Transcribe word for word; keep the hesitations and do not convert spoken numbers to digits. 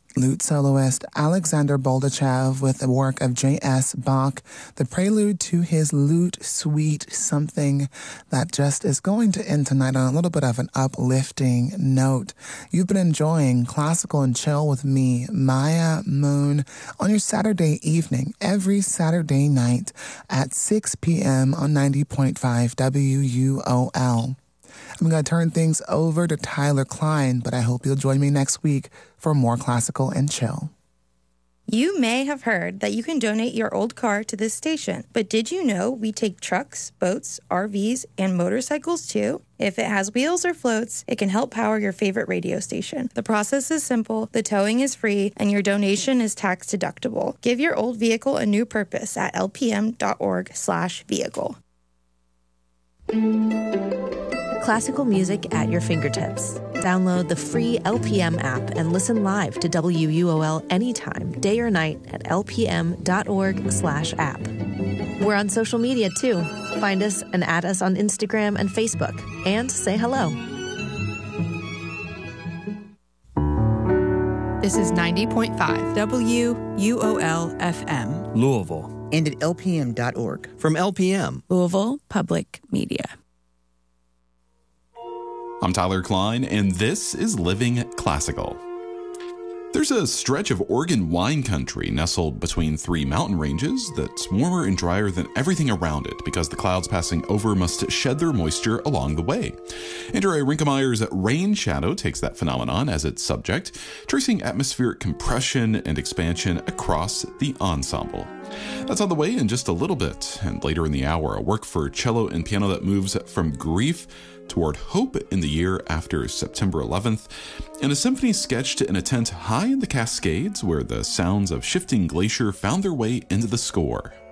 Lute soloist Alexander Boldachev with the work of J S. Bach, the prelude to his lute suite, something that just is going to end tonight on a little bit of an uplifting note. You've been enjoying Classical and Chill with me, Maya Moon, on your Saturday evening, every Saturday night at six p.m. on ninety point five W U O L. I'm going to turn things over to Tyler Klein, but I hope you'll join me next week for more Classical and Chill. You may have heard that you can donate your old car to this station, but did you know we take trucks, boats, R Vs, and motorcycles too? If it has wheels or floats, it can help power your favorite radio station. The process is simple, the towing is free, and your donation is tax deductible. Give your old vehicle a new purpose at lpm.org slash vehicle. Classical music at your fingertips. Download the free L P M app and listen live to W U O L anytime, day or night at lpm.org slash app. We're on social media too. Find us and add us on Instagram and Facebook. And say hello. This is ninety point five W U O L F M. Louisville. And at L P M dot org. From L P M. Louisville Public Media. I'm Tyler Klein, and this is Living Classical. There's a stretch of Oregon wine country nestled between three mountain ranges that's warmer and drier than everything around it because the clouds passing over must shed their moisture along the way. Andrea Rinkelmeyer's Rain Shadow takes that phenomenon as its subject, tracing atmospheric compression and expansion across the ensemble. That's on the way in just a little bit, and later in the hour, a work for cello and piano that moves from grief toward hope in the year after September eleventh, and a symphony sketched in a tent high in the Cascades where the sounds of shifting glacier found their way into the score.